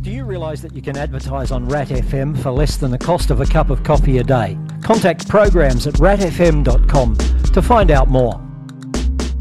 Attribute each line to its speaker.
Speaker 1: Do you realise that you can advertise on RAT FM for less than the cost of a cup of coffee a day? Contact programs@ratfm.com to find out more.